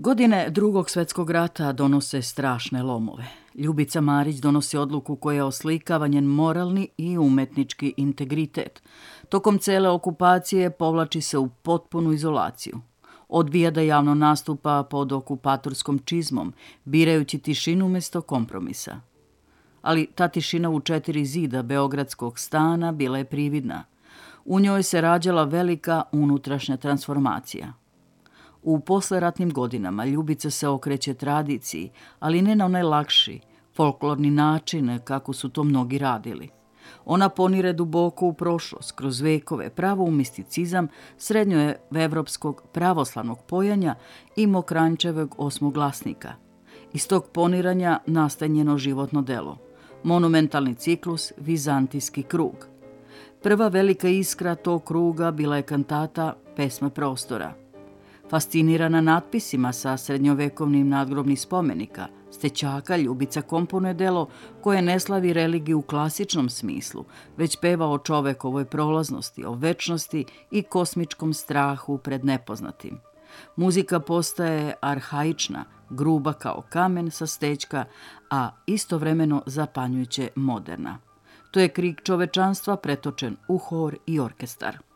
Godine Drugog svjetskog rata donose strašne lomove. Ljubica Marić donosi odluku koja oslikava njen moralni i umetnički integritet. Tokom cele okupacije povlači se u potpunu izolaciju. Odbija da javno nastupa pod okupatorskom čizmom, birajući tišinu umjesto kompromisa. Ali ta tišina u 4 zida beogradskog stana bila je prividna. U njoj se rađala velika unutrašnja transformacija. U posleratnim godinama Ljubica se okreće tradiciji, ali ne na onaj lakši, folklorni način kako su to mnogi radili. Ona ponire duboko u prošlost, kroz vekove, pravo u misticizam srednjoevropskog pravoslavnog pojanja i Mokranjčevog osmoglasnika. Iz tog poniranja nastaje njeno životno delo. Monumentalni ciklus Vizantijski krug. Prva velika iskra tog kruga bila je kantata Pesma prostora. Fascinirana natpisima sa srednjovekovnim nadgrobnih spomenika, Stećaka, Ljubica komponuje delo koje ne slavi religiju u klasičnom smislu, već peva o čovekovoj prolaznosti, o večnosti i kosmičkom strahu pred nepoznatim. Muzika postaje arhaična, gruba kao kamen sa Stećka, a istovremeno zapanjujuće moderna. To je krik čovečanstva pretočen u hor i orkestar.